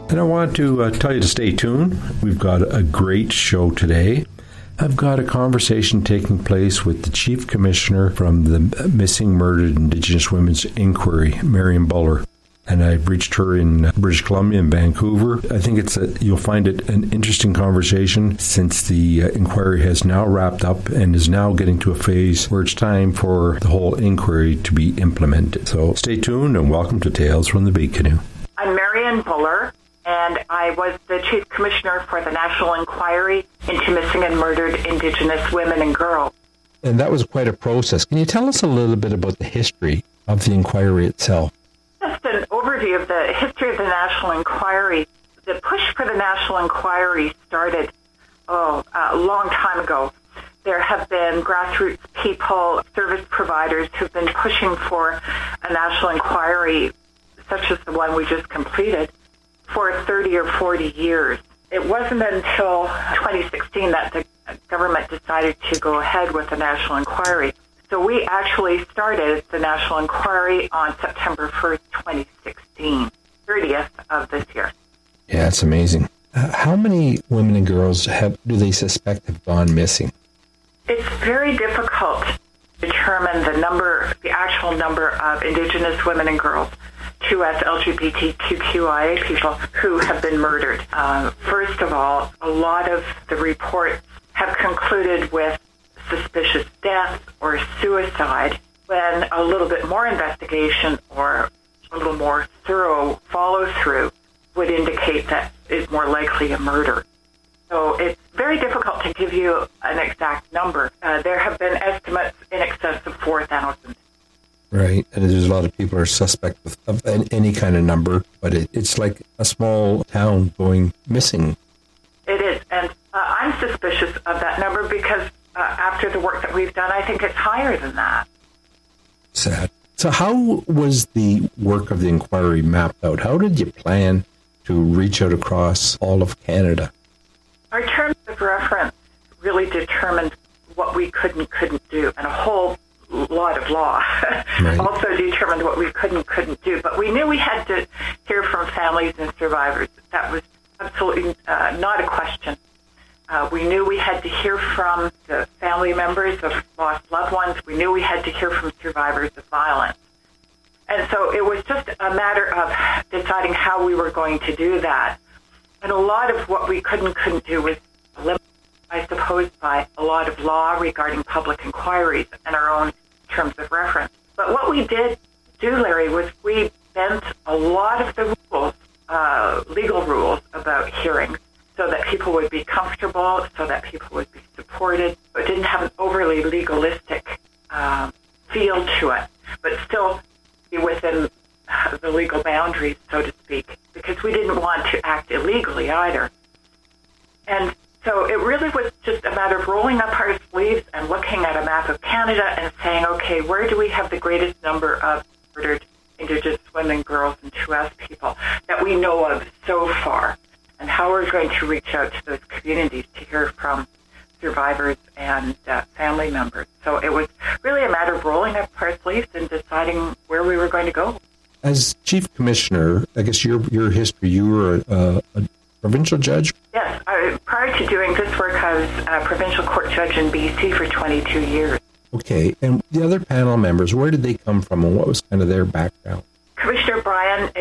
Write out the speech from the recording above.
And I want to tell you to stay tuned. We've got a great show today. I've got a conversation taking place with the Chief Commissioner from the Missing Murdered Indigenous Women's Inquiry, Marion Buller. And I've reached her in British Columbia and Vancouver. I think you'll find it an interesting conversation since the inquiry has now wrapped up and is now getting to a phase where it's time for the whole inquiry to be implemented. So stay tuned and welcome to Tales from the Big Canoe. I'm Marion Buller, and I was the Chief Commissioner for the National Inquiry into Missing and Murdered Indigenous Women and Girls. And that was quite a process. Can you tell us a little bit about the history of the inquiry itself? Just an overview of the history of the National Inquiry. The push for the National Inquiry started a long time ago. There have been grassroots people, service providers who've been pushing for a National Inquiry, such as the one we just completed, for 30 or 40 years. It wasn't until 2016 that the government decided to go ahead with the National Inquiry. So we actually started the National Inquiry on September 1st, 2016, 30th of this year. Yeah, it's amazing. How many women and girls do they suspect have gone missing? It's very difficult to determine the actual number of Indigenous women and girls, 2S LGBTQIA people who have been murdered. First of all, a lot of the reports have concluded with suspicious death or suicide, when a little bit more investigation or a little more thorough follow-through would indicate that it's more likely a murder. So it's very difficult to give you an exact number. There have been estimates in excess of 4,000. Right, and there's a lot of people who are suspect of any kind of number, but it's like a small town going missing. It is, and I'm suspicious of that number because after the work that we've done, I think it's higher than that. Sad. So how was the work of the inquiry mapped out? How did you plan to reach out across all of Canada? Our terms of reference really determined what we could and couldn't do, and a whole lot of law Right. also determined what we could and couldn't do. But we knew we had to hear from families and survivors. That was absolutely not a question. We knew we had to hear from the family members of lost loved ones. We knew we had to hear from survivors of violence. And so it was just a matter of deciding how we were going to do that. And a lot of what we could and couldn't do was limited, I suppose, by a lot of law regarding public inquiries and our own terms of reference. But what we did do, Larry, was we bent a lot of the rules, legal rules about hearings, so that people would be comfortable, so that people would be supported, but didn't have an overly legalistic feel to it, but still be within the legal boundaries, so to speak, because we didn't want to act illegally either. And so it really was just a matter of rolling up our sleeves and looking at a map of Canada and saying, okay, where do we have the greatest number of murdered Indigenous women, girls, and 2S people that we know of so far? And how we're going to reach out to those communities to hear from survivors and family members. So it was really a matter of rolling up our sleeves and deciding where we were going to go. As Chief Commissioner, I guess your history, you were a provincial judge? Yes. Prior to doing this work, I was a provincial court judge in BC for 22 years. Okay. And the other panel members, where did they come from and what was kind of their background? Commissioner Bryan